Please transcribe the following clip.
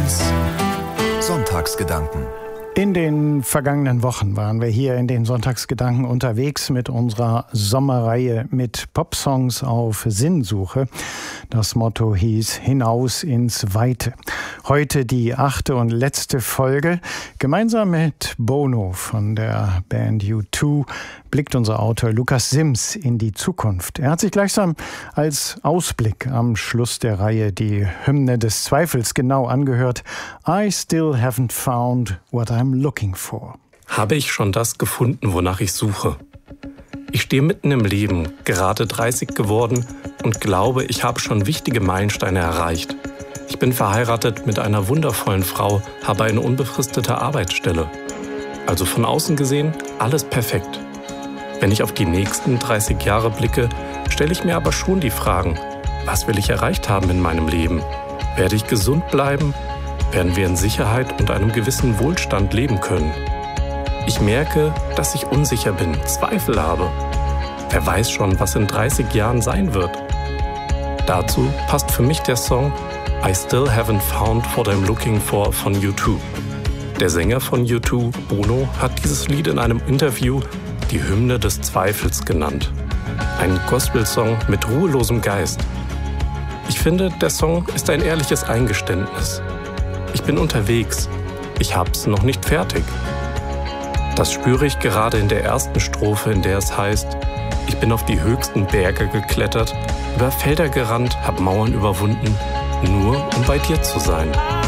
1 Sonntagsgedanken. In den vergangenen Wochen waren wir hier in den Sonntagsgedanken unterwegs mit unserer Sommerreihe mit Popsongs auf Sinnsuche. Das Motto hieß Hinaus ins Weite. Heute die 8. und letzte Folge. Gemeinsam mit Bono von der Band U2 blickt unser Autor Lukas Sims in die Zukunft. Er hat sich gleichsam als Ausblick am Schluss der Reihe die Hymne des Zweifels genau angehört. I still haven't found what I'm looking for. Habe ich schon das gefunden, wonach ich suche? Ich stehe mitten im Leben, gerade 30 geworden und glaube, ich habe schon wichtige Meilensteine erreicht. Ich bin verheiratet mit einer wundervollen Frau, habe eine unbefristete Arbeitsstelle. Also von außen gesehen, alles perfekt. Wenn ich auf die nächsten 30 Jahre blicke, stelle ich mir aber schon die Fragen, was will ich erreicht haben in meinem Leben? Werde ich gesund bleiben? Werden wir in Sicherheit und einem gewissen Wohlstand leben können? Ich merke, dass ich unsicher bin, Zweifel habe. Wer weiß schon, was in 30 Jahren sein wird? Dazu passt für mich der Song I Still Haven't Found What I'm Looking For von U2. Der Sänger von U2, Bono, hat dieses Lied in einem Interview die Hymne des Zweifels genannt. Ein Gospelsong mit ruhelosem Geist. Ich finde, der Song ist ein ehrliches Eingeständnis. Ich bin unterwegs. Ich hab's noch nicht fertig. Das spüre ich gerade in der ersten Strophe, in der es heißt, ich bin auf die höchsten Berge geklettert, über Felder gerannt, hab Mauern überwunden, nur um bei dir zu sein.